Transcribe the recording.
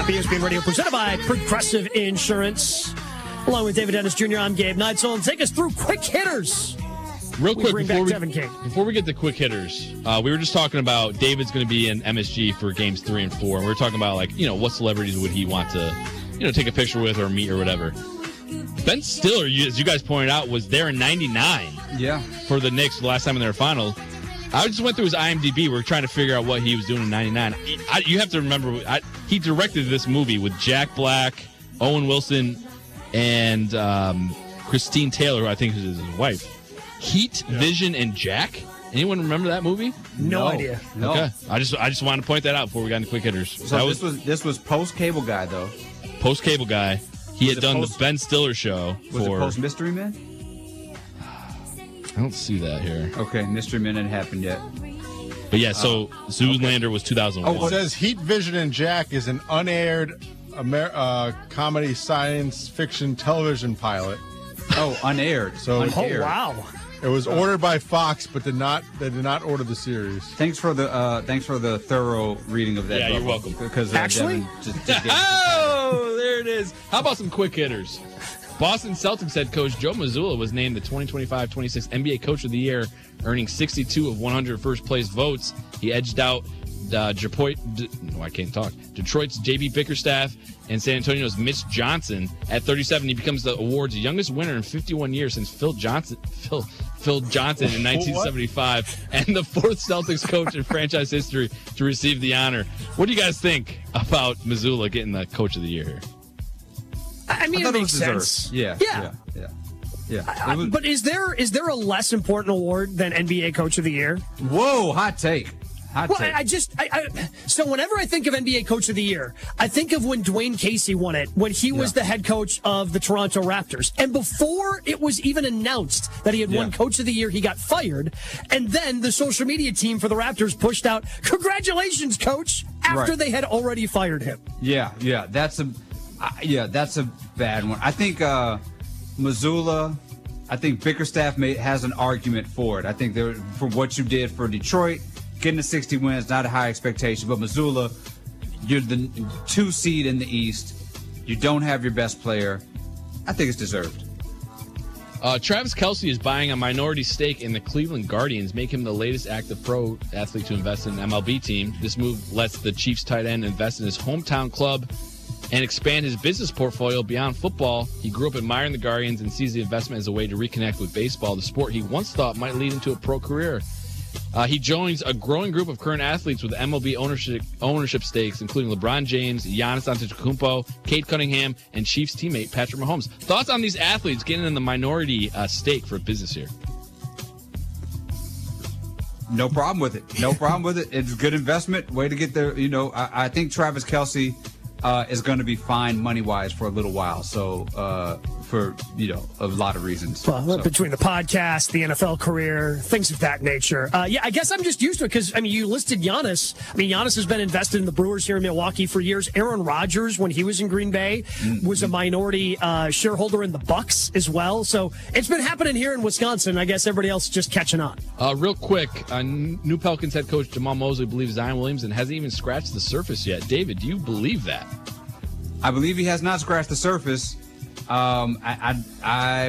ESPN Radio presented by Progressive Insurance. Along with David Dennis Jr., I'm Gabe Neitzel. And take us through quick hitters. Real quick, before we get to quick hitters, we were just talking about David's going to be in MSG for games 3 and 4. And we were talking about, what celebrities would he want to, take a picture with or meet or whatever. Ben Stiller, as you guys pointed out, was there in 99 for the Knicks the last time in their final. I just went through his IMDb. We were trying to figure out what he was doing in 99. You have to remember, he directed this movie with Jack Black, Owen Wilson, and Christine Taylor, who I think is his wife. Heat, Vision, and Jack. Anyone remember that movie? No idea. No. Okay. I just wanted to point that out before we got into quick hitters. So this was post Cable Guy, though. Post Cable Guy. He had done the Ben Stiller show. Was it post Mystery Men? I don't see that here. Okay, Mystery Men hadn't happened yet. But yeah, so Zoolander was 2001. It says Heat, Vision, and Jack is an unaired comedy science fiction television pilot. Oh, unaired. So unaired. Oh, wow. It was ordered by Fox, but they did not order the series. Thanks for the thorough reading of that. Yeah, you're welcome. Because actually, oh, there it is. How about some quick hitters? Boston Celtics head coach Joe Mazzulla was named the 2025-26 NBA Coach of the Year, earning 62 of 100 first-place votes. He edged out Detroit's J.B. Bickerstaff and San Antonio's Mitch Johnson. At 37, he becomes the award's youngest winner in 51 years since Phil Johnson in 1975, and the fourth Celtics coach in franchise history to receive the honor. What do you guys think about Mazzulla getting the Coach of the Year here? I mean, it makes sense. Yeah. But is there a less important award than NBA Coach of the Year? Whoa, hot take. So whenever I think of NBA Coach of the Year, I think of when Dwayne Casey won it, when he was the head coach of the Toronto Raptors. And before it was even announced that he had won Coach of the Year, he got fired. And then the social media team for the Raptors pushed out, "Congratulations, Coach," after they had already fired him. Yeah, that's a bad one. I think Mazzulla, I think Bickerstaff has an argument for it. I think for what you did for Detroit, getting to 60 wins, not a high expectation. But Mazzulla, you're the 2 seed in the East. You don't have your best player. I think it's deserved. Travis Kelce is buying a minority stake in the Cleveland Guardians, making him the latest active pro athlete to invest in an MLB team. This move lets the Chiefs tight end invest in his hometown club and expand his business portfolio beyond football. He grew up admiring the Guardians and sees the investment as a way to reconnect with baseball, the sport he once thought might lead into a pro career. He joins a growing group of current athletes with MLB ownership stakes, including LeBron James, Giannis Antetokounmpo, Cade Cunningham, and Chiefs teammate Patrick Mahomes. Thoughts on these athletes getting in the minority stake for business here? No problem with it. It's a good investment. Way to get there. I think Travis Kelce is going to be fine money-wise for a little while. So, for a lot of reasons. Well, between the podcast, the NFL career, things of that nature. I guess I'm just used to it because, you listed Giannis. Giannis has been invested in the Brewers here in Milwaukee for years. Aaron Rodgers, when he was in Green Bay, was a minority shareholder in the Bucks as well. So it's been happening here in Wisconsin. I guess everybody else is just catching on. Real quick, new Pelicans head coach Jamal Mosley believes Zion Williamson hasn't even scratched the surface yet. David, do you believe that? I believe he has not scratched the surface. I